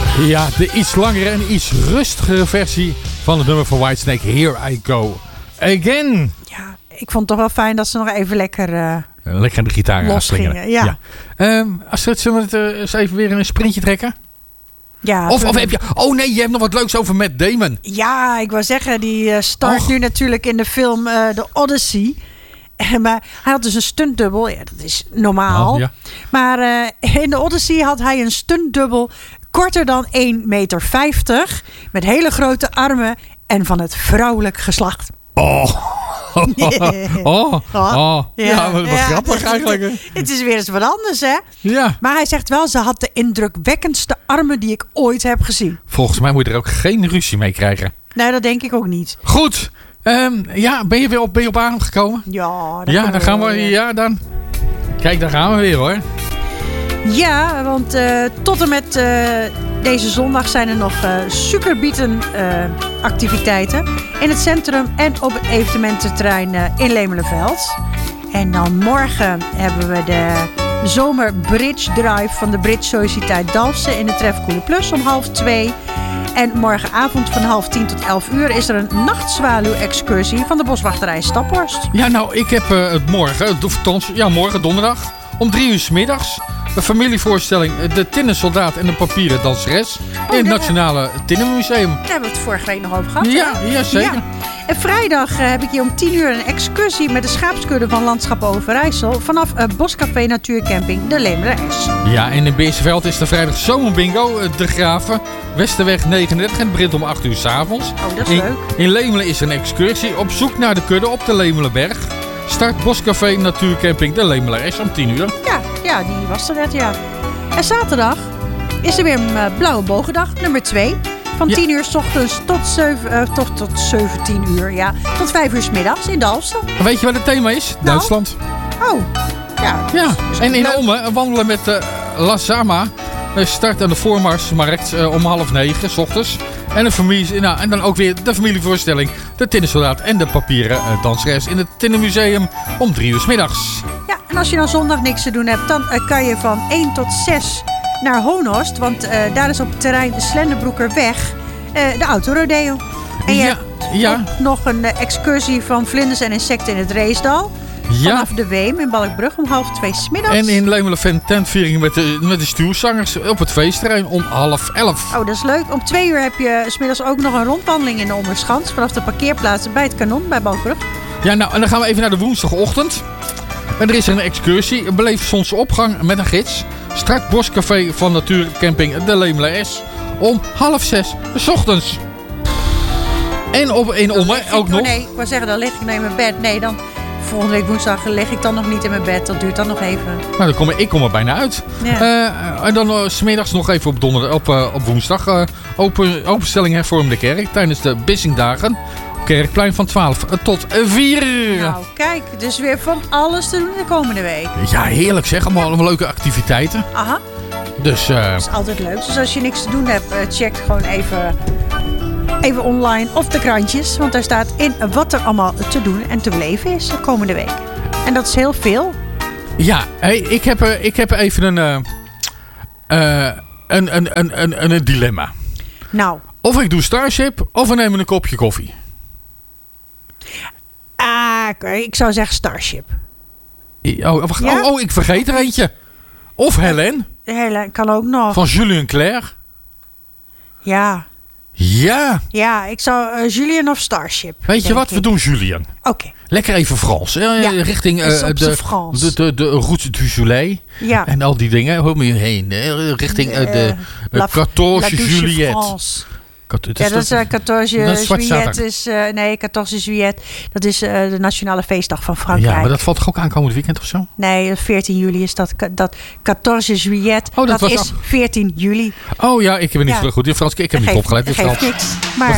Ja, de iets langere en iets rustigere versie van het nummer van Whitesnake. Here I Go Again. Ja, ik vond het toch wel fijn dat ze nog even lekker lekker de gitaar aanslingeren. Ja. Zullen we het eens even weer een sprintje trekken? Ja, of heb je... Oh nee, je hebt nog wat leuks over Matt Damon. Ja, ik wou zeggen, die start nu natuurlijk in de film The Odyssey. Maar hij had dus een stuntdubbel. Ja, dat is normaal. Ja. Maar in de Odyssey had hij een stuntdubbel korter dan 1,50 meter. Met hele grote armen en van het vrouwelijk geslacht. Ja, wat grappig eigenlijk. Het is weer eens wat anders, hè? Ja. Maar hij zegt wel, ze had de indrukwekkendste armen die ik ooit heb gezien. Volgens mij moet je er ook geen ruzie mee krijgen. Nee, dat denk ik ook niet. Goed. Ben je weer op adem gekomen? Ja, dan gaan we. Ja, dan. Kijk, daar gaan we weer, hoor. Ja, want tot en met deze zondag zijn er nog suikerbieten activiteiten in het centrum en op het evenemententerrein in Lemelenveld. En dan morgen hebben we de Zomer Bridge Drive van de Bridge Sociëteit Dalfsen in de Trefkoele Plus om 12:30. En morgenavond van 10:30 tot 11:00 is er een nachtzwaluw-excursie van de boswachterij Staphorst. Ja, nou, ik heb het morgen donderdag om 3:00 's middags een familievoorstelling De Tinnensoldaat en de Papieren Danseres in het Nationale Tinnenmuseum. Daar hebben we het vorige week nog over gehad. Ja, zeker. Ja. En vrijdag heb ik hier om 10:00 een excursie met de schaapskudde van Landschap Overijssel vanaf Boscafé Natuurcamping De Lemeler-S. Ja, en in Beersveld is de vrijdag zomerbingo De Graven, Westerweg 39 en het begint om 8:00 's avonds. Oh, dat is leuk. In Lemelen is een excursie op zoek naar de kudde op de Lemelerberg. Start Boscafé Natuurcamping De Lemeler-S om 10:00. Ja, die was er net, ja. En zaterdag is er weer een Blauwe Bogendag, nummer 2. Van 10:00 's ochtends tot 17:00, ja. Tot 5:00 's middags in Dalfsen. Weet je wat het thema is? Nou? Duitsland. Oh, ja. En in Ommen wandelen met La Sama. Start aan de Voormarsmarkt om 8:30 's ochtends. En dan ook weer de familievoorstelling De Tinnensoldaat en de Papieren Danseres in het Tinnenmuseum om 3:00 's middags. Ja, en als je dan zondag niks te doen hebt, dan kan je van 1 tot 6 naar Honhorst. Want daar is op het terrein Slenderbroekerweg de autorodeo. En je hebt nog een excursie van vlinders en insecten in het Reesdal. Vanaf de Weem in Balkbrug om 12:30 's middags. En in Lemelenvent tentviering met de stuurzangers op het feestterrein om 10:30. Oh, dat is leuk. Om 2:00 heb je 's middags ook nog een rondwandeling in de Onderschans. Vanaf de parkeerplaats bij het Kanon bij Balkbrug. Ja, nou, en dan gaan we even naar de woensdagochtend. En er is een excursie. Beleef zonsopgang met een gids. Start Boscafé van Natuurcamping De Lemeler-S om 5:30 's ochtends. En in Ommen ook nog. Nee, ik wou zeggen, dan lig ik naar in mijn bed. Nee, dan volgende week woensdag lig ik dan nog niet in mijn bed. Dat duurt dan nog even. Nou, ik kom er bijna uit. Ja. En dan 's middags nog even op woensdag. Openstelling Hervormde Kerk tijdens de Bissingdagen. Kerkplein van 12 tot 4. Nou, kijk, dus weer van alles te doen de komende week. Ja, heerlijk zeg. Allemaal leuke activiteiten. Aha. Dus, dat is altijd leuk. Dus als je niks te doen hebt, check gewoon even online of de krantjes. Want daar staat in wat er allemaal te doen en te beleven is de komende week. En dat is heel veel. Ja, ik heb even een dilemma. Nou. Of ik doe Starship of we nemen een kopje koffie. Ik zou zeggen Starship. Ik vergeet er eentje. Of Hélène. Hélène kan ook nog. Van Julien Clerc. Ja. Ja. Ja, ik zou Julien of Starship. Weet je wat? We doen Julien. Oké. Lekker even Frans. Richting de Route du Soleil. Ja. En al die dingen. Hoe moet je heen? Richting de 14 Juillet. Dat is 14 Juillet. 14 Juillet. Dat is de nationale feestdag van Frankrijk. Ja, maar dat valt toch ook aankomend weekend of zo? Nee, 14 juli is dat 14 Juillet. Oh, dat is 14 juli. Oh ja, ik ben niet zo goed in Frans. Ik heb niet opgelet in Frans. Maar